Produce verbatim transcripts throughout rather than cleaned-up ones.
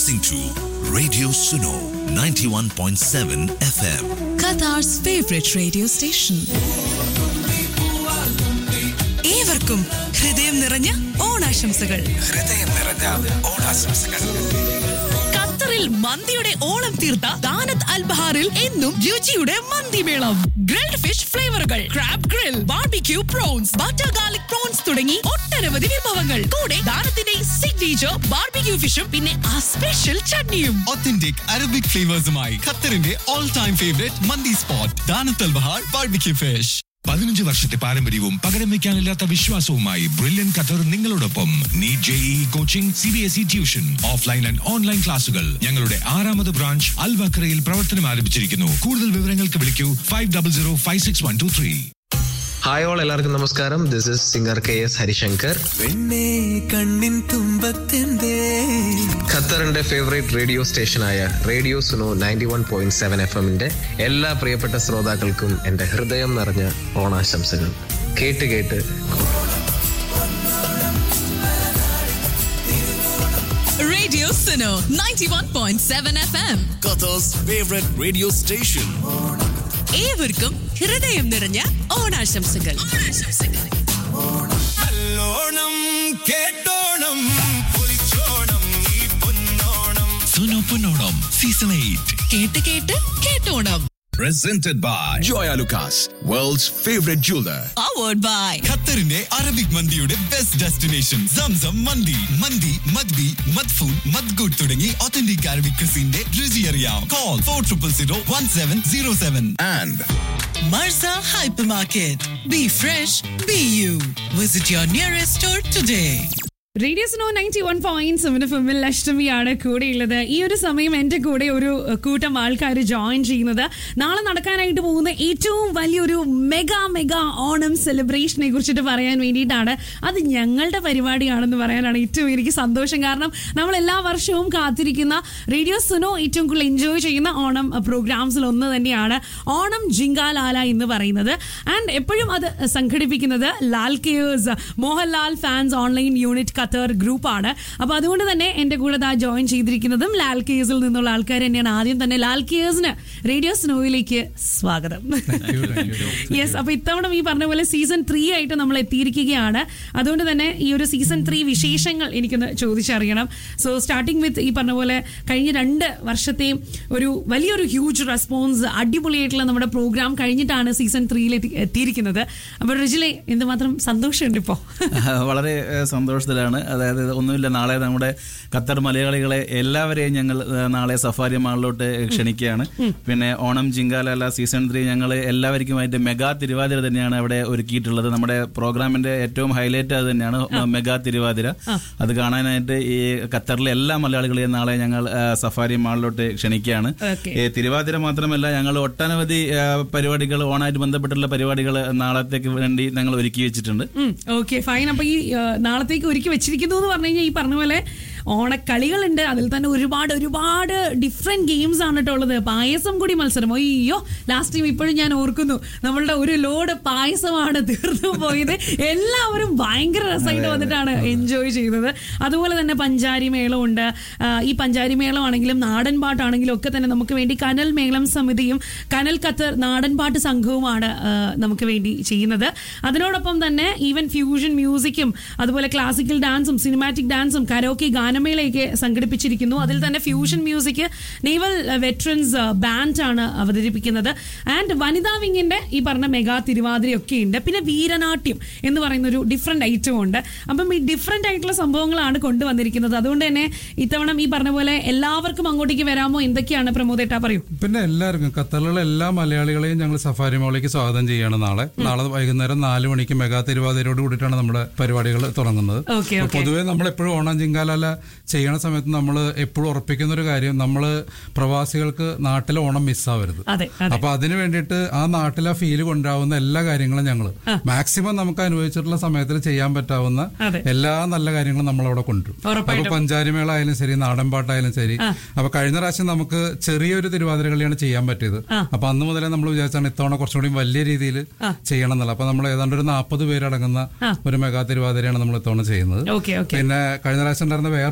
listening to Radio Suno ninety-one point seven F M, Qatar's favorite radio station. ഏവർക്കും ഹൃദയം നിറഞ്ഞ ഓണാശംസകൾ. ഹൃദയം നിറഞ്ഞ ഓണാശംസകൾ. ഖത്തറിൽ മന്തിയുടെ ഓളം തീർത്ത ദാനത്ത് അൽ ബഹാറിൽ എന്നും രുചിയുടെ മന്തിമേളം. Grilled fish ഫ്ലേവറുകൾ, crab grill, barbecue prawns, butter garlic prawns തുടങ്ങി ഒട്ടനവധി വിഭവങ്ങൾ. കൂടെ ദാനത്തിന്റെ സിഗ്നേച്ചർ ബാർബിക്യൂ ഫിഷും പിന്നെ ആ സ്പെഷ്യൽ ചട്നിയും. Authentic Arabic flavors-മായി ഖത്തറിന്റെ all time favorite മന്തി സ്പോട്ട് ദാനത്ത് അൽ ബഹാർ ബാർബിക്യൂ ഫിഷ്. പതിനഞ്ച് വർഷത്തെ പാരമ്പര്യവും പകരം വെക്കാനില്ലാത്ത വിശ്വാസവുമായി ബ്രില്യൻ ഖത്തർ നിങ്ങളോടൊപ്പം. NEET JEE coaching, C B S E tuition, offline and online ക്ലാസുകൾ. ഞങ്ങളുടെ ആറാമത് ബ്രാഞ്ച് അൽ വക്രയിൽ പ്രവർത്തനം ആരംഭിച്ചിരിക്കുന്നു. കൂടുതൽ വിവരങ്ങൾക്ക് വിളിക്കൂ five double zero five six one two three. Hi all, എല്ലാവർക്കും നമസ്കാരം. This is singer K S Harishankar. ഖത്തറിന്റെ favourite radio സ്റ്റേഷനായ radio Suno ninety one point seven F എമ്മിന്റെ എല്ലാ പ്രിയപ്പെട്ട ശ്രോതാക്കൾക്കും എന്റെ ഹൃദയം നിറഞ്ഞ ഓണാശംസകൾ. കേട്ട് കേട്ട് Radio Suno ninety-one point seven F M, Qatar's favorite radio station. ഏവർക്കും ഹൃദയം നിറഞ്ഞ ഓണാശംസകൾ. നല്ലോണം കേട്ടോണം പൊളിച്ചോണം ഈ പൊന്നോണം. സുനോ പൊന്നോണം സീസൺ എയ്റ്റ്. കേട്ട് കേട്ട് കേട്ടോണം. Presented by Joya Lucas, world's favorite jeweler. Powered by ഖത്തറിന്റെ അറബിക് മന്തിയുടെ ബെസ്റ്റ് ഡെസ്റ്റിനേഷൻ സംസം മന്തി. മന്തി മദ്ബി മദ്ഫൂൻ മദ്ഗുഡ് തുടങ്ങി ഒത്തന്റിക് അറബിക് ക്രിസിന്റെ രുചി അറിയാം. Call for triple zero one seven zero seven. And Marza Hypermarket. Be fresh, be you. Visit your nearest store today. Radio snow ninety one point seven F എമ്മിൽ അഷ്ടമിയാണ് കൂടെയുള്ളത്. ഈ ഒരു സമയം എൻ്റെ കൂടെ ഒരു കൂട്ടം ആൾക്കാർ ജോയിൻ ചെയ്യുന്നത് നാളെ നടക്കാനായിട്ട് പോകുന്ന ഏറ്റവും വലിയൊരു മെഗാ മെഗാ ഓണം സെലിബ്രേഷനെ കുറിച്ചിട്ട് പറയാൻ വേണ്ടിയിട്ടാണ്. അത് ഞങ്ങളുടെ പരിപാടിയാണെന്ന് പറയാനാണ് ഏറ്റവും എനിക്ക് സന്തോഷം. കാരണം നമ്മൾ എല്ലാ വർഷവും കാത്തിരിക്കുന്ന റേഡിയോ സ്നോ ഏറ്റവും കൂടുതൽ എൻജോയ് ചെയ്യുന്ന ഓണം പ്രോഗ്രാംസിൽ ഒന്ന് തന്നെയാണ് ഓണം ജിങ്കാലാല എന്ന് പറയുന്നത്. ആൻഡ് എപ്പോഴും അത് സംഘടിപ്പിക്കുന്നത് Lal cares Mohanlal fans online unit Qatar ഗ്രൂപ്പാണ്. അപ്പോൾ അതുകൊണ്ട് തന്നെ എൻ്റെ കൂടെ ദാ ജോയിൻ ചെയ്തിരിക്കുന്നതും ലാൽ കെയേഴ്സിൽ നിന്നുള്ള ആൾക്കാർ തന്നെയാണ്. ആദ്യം തന്നെ ലാൽ കെയേഴ്സിന് റേഡിയോ സ്നോയിലേക്ക് സ്വാഗതം. യെസ്, അപ്പോൾ ഇത്തവണ ഈ പറഞ്ഞ പോലെ സീസൺ ത്രീ ആയിട്ട് നമ്മൾ എത്തിയിരിക്കുകയാണ്. അതുകൊണ്ട് തന്നെ ഈ ഒരു സീസൺ ത്രീ വിശേഷങ്ങൾ എനിക്കൊന്ന് ചോദിച്ചറിയണം. സോ സ്റ്റാർട്ടിങ് വിത്ത് ഈ പറഞ്ഞ പോലെ കഴിഞ്ഞ രണ്ട് വർഷത്തെയും ഒരു വലിയൊരു ഹ്യൂജ് റെസ്പോൺസ്, അടിപൊളിയായിട്ടുള്ള നമ്മുടെ പ്രോഗ്രാം കഴിഞ്ഞിട്ടാണ് സീസൺ ത്രീയിൽ എത്തിയിരിക്കുന്നത്. അപ്പോൾ റിജിലെ എന്തുമാത്രം സന്തോഷമുണ്ട് ഇപ്പോൾ? വളരെ സന്തോഷത്തിലാണ്. അതായത് ഒന്നുമില്ല, നാളെ നമ്മുടെ ഖത്തർ മലയാളികളെ എല്ലാവരെയും ഞങ്ങൾ നാളെ സഫാരി മാളിലോട്ട് ക്ഷണിക്കുകയാണ്. പിന്നെ ഓണം ജിങ്കാലാല സീസൺ ത്രീ ഞങ്ങൾ എല്ലാവർക്കുമായിട്ട് മെഗാ തിരുവാതിര തന്നെയാണ് അവിടെ ഒരുക്കിയിട്ടുള്ളത്. നമ്മുടെ പ്രോഗ്രാമിന്റെ ഏറ്റവും ഹൈലൈറ്റ് അത് തന്നെയാണ്, മെഗാ തിരുവാതിര. അത് കാണാനായിട്ട് ഈ ഖത്തറിലെ എല്ലാ മലയാളികളെയും നാളെ ഞങ്ങൾ സഫാരി മാളിലോട്ട് ക്ഷണിക്കുകയാണ്. തിരുവാതിര മാത്രമല്ല, ഞങ്ങൾ ഒട്ടനവധി പരിപാടികൾ, ഓണായിട്ട് ബന്ധപ്പെട്ടുള്ള പരിപാടികൾ നാളത്തേക്ക് വേണ്ടി ഞങ്ങൾ ഒരുക്കി വെച്ചിട്ടുണ്ട്. Okay, fine. അപ്പൊ ഈ നാളത്തേക്ക് ഒരുക്കി വെച്ചിരിക്കുന്നു എന്ന് പറഞ്ഞു കഴിഞ്ഞാൽ ഈ പറഞ്ഞ പോലെ ഓണക്കളികളുണ്ട്. അതിൽ തന്നെ ഒരുപാട് ഒരുപാട് ഡിഫറെന്റ് ഗെയിംസ് ആണ് കേട്ടോ ഉള്ളത്. പായസം കൂടി മത്സരം, അയ്യോ ലാസ്റ്റ് ടൈം ഇപ്പോഴും ഞാൻ ഓർക്കുന്നു, നമ്മളുടെ ഒരു ലോഡ് പായസമാണ് തീർന്നു പോയത്. എല്ലാവരും ഭയങ്കര രസമായിട്ട് വന്നിട്ടാണ് എൻജോയ് ചെയ്തത്. അതുപോലെ തന്നെ പഞ്ചാരി മേളമുണ്ട്. ഈ പഞ്ചാരി മേളമാണെങ്കിലും നാടൻ പാട്ടാണെങ്കിലും ഒക്കെ തന്നെ നമുക്ക് വേണ്ടി കനൽ മേളം സമിതിയും കനൽ ഖത്തർ നാടൻ പാട്ട് സംഘവുമാണ് നമുക്ക് വേണ്ടി ചെയ്യുന്നത്. അതിനോടൊപ്പം തന്നെ ഈവൻ ഫ്യൂഷൻ മ്യൂസിക്കും അതുപോലെ ക്ലാസിക്കൽ ഡാൻസും സിനിമാറ്റിക് ഡാൻസും കരോക്കെ ഗാനമേളയൊക്കെ സംഘടിപ്പിച്ചിരിക്കുന്നു. അതിൽ തന്നെ fusion music naval veterans band ആണ് അവതരിപ്പിക്കുന്നത്. ആൻഡ് വനിതാ വിങ്ങിന്റെ ഈ പറഞ്ഞ മെഗാ തിരുവാതിരയൊക്കെ ഉണ്ട്. പിന്നെ വീരനാട്യം എന്ന് പറയുന്ന ഒരു ഡിഫറെന്റ് ഐറ്റം ഉണ്ട്. അപ്പം ഈ ഡിഫറെന്റ് ആയിട്ടുള്ള സംഭവങ്ങളാണ് കൊണ്ടുവന്നിരിക്കുന്നത്. അതുകൊണ്ട് തന്നെ ഇത്തവണ ഈ പറഞ്ഞ പോലെ എല്ലാവർക്കും അങ്ങോട്ടേക്ക് വരാമോ? എന്തൊക്കെയാണ് പ്രമോദേട്ടാ പറയൂ? പിന്നെ എല്ലാവർക്കും, ഖത്തറിലുള്ള എല്ലാ മലയാളികളെയും ഞങ്ങൾ സഫാരി മോളിലേക്ക് സ്വാഗതം ചെയ്യാണ്. നാളെ നാളെ വൈകുന്നേരം നാല് മണിക്ക് മെഗാ തിരുവാതിരയോട് കൂടിയിട്ടാണ് നമ്മുടെ പരിപാടികൾ തുടങ്ങുന്നത്. പൊതുവെ നമ്മൾ എപ്പോഴും ഓണം ജിങ്കാലാല ചെയ്യണ സമയത്ത് നമ്മൾ എപ്പോഴും ഉറപ്പിക്കുന്ന ഒരു കാര്യം, നമ്മൾ പ്രവാസികൾക്ക് നാട്ടിലെ ഓണം മിസ്സാവരുത്. അപ്പൊ അതിന് വേണ്ടിയിട്ട് ആ നാട്ടിലെ ഫീല് കൊണ്ടുവരാവുന്ന എല്ലാ കാര്യങ്ങളും ഞങ്ങൾ മാക്സിമം നമുക്ക് അനുഭവിച്ചിട്ടുള്ള സമയത്തിൽ ചെയ്യാൻ പറ്റാവുന്ന എല്ലാ നല്ല കാര്യങ്ങളും നമ്മൾ അവിടെ കൊണ്ടുവരും. അപ്പൊ പഞ്ചാരിമേള ആയാലും ശരി, നാടൻ പാട്ടായാലും ശരി. അപ്പൊ കഴിഞ്ഞ പ്രാവശ്യം നമുക്ക് ചെറിയൊരു തിരുവാതിര കളിയാണ് ചെയ്യാൻ പറ്റിയത്. അപ്പൊ അന്ന് മുതലേ നമ്മൾ വിചാരിച്ചാണ് ഇത്തവണ കുറച്ചുകൂടി വലിയ രീതിയിൽ ചെയ്യണം എന്നുള്ളത്. അപ്പൊ നമ്മൾ ഏതാണ്ട് ഒരു നാൽപ്പത് പേരടങ്ങുന്ന ഒരു മെഗാ തിരുവാതിരയാണ് നമ്മൾ ഇത്തവണ ചെയ്യുന്നത്. പിന്നെ കഴിഞ്ഞ പ്രാവശ്യം ഉണ്ടായിരുന്ന വേറെ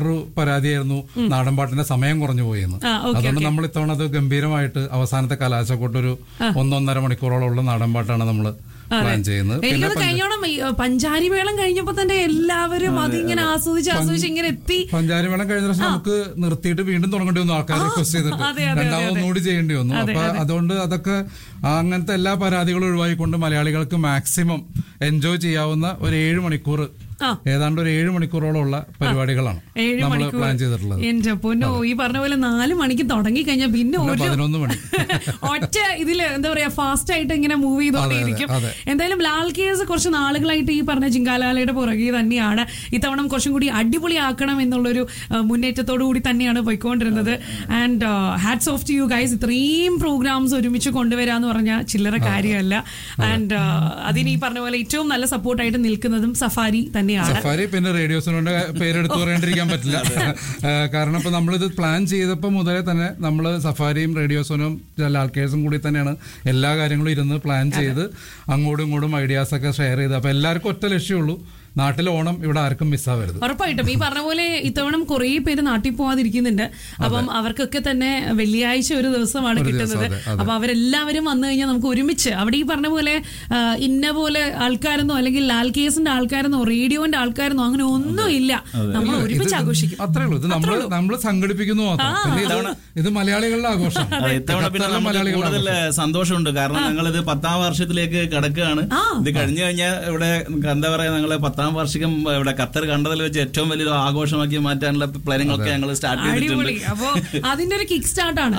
വേറൊരു പരാതിയായിരുന്നു നാടൻപാട്ടിന്റെ സമയം കുറഞ്ഞു പോയെന്ന്. അതുകൊണ്ട് നമ്മൾ ഇത്തവണ അത് ഗംഭീരമായിട്ട് അവസാനത്തെ കലാശക്കൊട്ടൊരു ഒന്നൊന്നര മണിക്കൂറോളം ഉള്ള നാടൻപാട്ടാണ് നമ്മൾ പ്ലാൻ ചെയ്യുന്നത്. എനിക്കത് കഴിഞ്ഞോണം പഞ്ചാരി മേളം കഴിഞ്ഞപ്പോ തന്നെ എല്ലാവരും അതിങ്ങനെ ആസ്വദിച്ച് ആസ്വദിച്ച് ഇങ്ങനെ എത്തി. പഞ്ചാരി മേളം കഴിഞ്ഞ ദിവസം നമുക്ക് നിർത്തിയിട്ട് വീണ്ടും തുടങ്ങേണ്ടി വന്നു, ആൾക്കാർ റിക്വസ്റ്റ് ചെയ്തിട്ട് രണ്ടാമതൊന്നുകൂടി ചെയ്യേണ്ടി വന്നു. അപ്പൊ അതുകൊണ്ട് അതൊക്കെ അങ്ങനത്തെ എല്ലാ പരാതികളും ഒഴിവാക്കിക്കൊണ്ട് മലയാളികൾക്ക് മാക്സിമം എൻജോയ് ചെയ്യാവുന്ന ഒരു ഏഴ് മണിക്കൂർ ഏതാണ്ട് ഒരു ഏഴ് മണിക്കൂറോളം ഉള്ള പരിപാടികളാണ് നമ്മൾ പ്ലാൻ ചെയ്തിട്ടുള്ളത്. എന്റെ പൊന്നോ, ഈ പറഞ്ഞ പോലെ നാല് മണിക്ക് തുടങ്ങി കഴിഞ്ഞാൽ പിന്നെ പതിനൊന്ന് മണി ഒറ്റ ഇതില് എന്താ പറയാ ഫാസ്റ്റ് ആയിട്ട് ഇങ്ങനെ മൂവ് ചെയ്തോണ്ടിരിക്കും. എന്തായാലും ലാൽ കേസ് കുറച്ച് നാളുകളായിട്ട് ഈ പറഞ്ഞ ജിങ്കാലാലയുടെ പുറകെ തന്നെയാണ്. ഇത്തവണ കുറച്ചും കൂടി അടിപൊളിയാക്കണം എന്നുള്ളൊരു മുന്നേറ്റത്തോടു കൂടി തന്നെയാണ് പോയിക്കൊണ്ടിരുന്നത്. And hats of to you guys. ഇത്രയും പ്രോഗ്രാംസ് ഒരുമിച്ച് കൊണ്ടുവരാന്ന് പറഞ്ഞാൽ ചില്ലറ കാര്യമല്ല. ആൻഡ് അതിന് ഈ പറഞ്ഞ പോലെ ഏറ്റവും നല്ല സപ്പോർട്ടായിട്ട് നിൽക്കുന്നതും സഫാരി തന്നെയാണ്. സഫാരി പിന്നെ റേഡിയോ സോണിന്റെ പേരെടുത്ത് പറയാണ്ടിരിക്കാൻ പറ്റില്ല. കാരണം ഇപ്പൊ നമ്മളിത് പ്ലാൻ ചെയ്തപ്പോൾ മുതലേ തന്നെ നമ്മൾ സഫാരിയും റേഡിയോ സോനും ലാൽ കേസും കൂടി തന്നെയാണ് എല്ലാ കാര്യങ്ങളും ഇരുന്ന് പ്ലാൻ ചെയ്ത് അങ്ങോട്ടും ഇങ്ങോട്ടും ഐഡിയാസ് ഒക്കെ ഷെയർ ചെയ്ത്. അപ്പൊ എല്ലാവർക്കും ഒറ്റ ലക്ഷ്യമുള്ളൂ, നാട്ടിലെ ഓണം ഇവിടെ ആർക്കും മിസ്സാവരുത്. ഉറപ്പായിട്ടും ഈ പറഞ്ഞ പോലെ ഇത്തവണ കുറെ പേര് നാട്ടിൽ പോവാതിരിക്കുന്നുണ്ട്. അപ്പം അവർക്കൊക്കെ തന്നെ വെള്ളിയാഴ്ച ഒരു ദിവസമാണ് കിട്ടുന്നത്. അപ്പൊ അവരെല്ലാവരും വന്നു കഴിഞ്ഞാൽ നമുക്ക് ഒരുമിച്ച് അവിടെ ഈ പറഞ്ഞ പോലെ ഇന്ന പോലെ ആൾക്കാരെന്നോ അല്ലെങ്കിൽ ലാൽ കേസിന്റെ ആൾക്കാരെന്നോ റേഡിയോന്റെ ആൾക്കാരെന്നോ അങ്ങനെ ഒന്നും ഇല്ല. നമ്മൾ ഒരുമിച്ച് ആഘോഷിക്കും, അത്രേ ഉള്ളൂ. ഇത് നമ്മൾ നമ്മൾ സംഘടിപ്പിക്കുന്നു മാത്രം. ഇത് മലയാളികളുടെ ആഘോഷം. കൂടുതൽ സന്തോഷമുണ്ട്, കാരണം ഞങ്ങൾ ഇത് പത്താം വർഷത്തിലേക്ക് കടക്കുകയാണ്. ഇത് കഴിഞ്ഞു കഴിഞ്ഞാൽ ഇവിടെ എന്താ പറയാ, ഞങ്ങള് പത്താം വാർഷികം ഇവിടെ ഖത്തർ കണ്ടതിൽ വെച്ച് ഏറ്റവും വലിയൊരു ആഘോഷമാക്കി മാറ്റാനുള്ള പ്ലാനിങ്ങളൊക്കെ ഞങ്ങൾ സ്റ്റാർട്ട് ചെയ്തിട്ടുണ്ട്. അപ്പൊ അതിന്റെ ഒരു കിക്ക് സ്റ്റാർട്ട് ആണ്.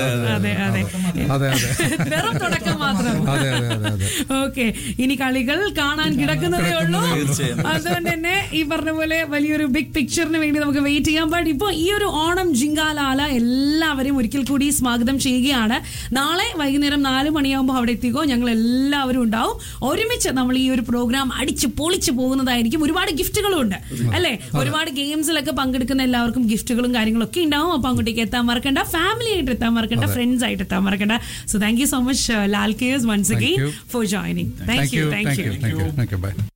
വെറും തുടക്കം മാത്രം. ഓക്കെ, ഇനി കളികൾ കാണാൻ കിടക്കുന്നതേ ഉള്ളൂ. അതുകൊണ്ട് തന്നെ ഈ പറഞ്ഞ പോലെ വലിയൊരു ബിഗ് പിക്ചറിന് വേണ്ടി നമുക്ക് വെയിറ്റ് ചെയ്യാൻ പാടില്ല. ഇപ്പൊ ഈ ഒരു ഓണം ജിങ്കാലാല എല്ലാവരും ഒരിക്കൽ കൂടി സ്വാഗതം ചെയ്യുകയാണ്. നാളെ വൈകുന്നേരം നാല് മണിയാകുമ്പോൾ അവിടെ എത്തിക്കോ, ഞങ്ങൾ എല്ലാവരും ഉണ്ടാവും. ഒരുമിച്ച് നമ്മൾ ഈ ഒരു പ്രോഗ്രാം അടിച്ച് പൊളിച്ച് പോകുന്നതായിരിക്കും. ഒരുപാട് ഗിഫ്റ്റുകളും ഉണ്ട് അല്ലെ, ഒരുപാട് ഗെയിംസിലൊക്കെ പങ്കെടുക്കുന്ന എല്ലാവർക്കും ഗിഫ്റ്റുകളും കാര്യങ്ങളും ഒക്കെ ഉണ്ടാവും. അപ്പൊ അങ്ങോട്ടേക്ക് എത്താൻ മറക്കണ്ട, ഫാമിലി ആയിട്ട് എത്താൻ മറക്കണ്ട, ഫ്രണ്ട്സ് ആയിട്ട് എത്താൻ മറക്കണ്ട. So thank you so much Lal case once again for joining. Thank you thank you.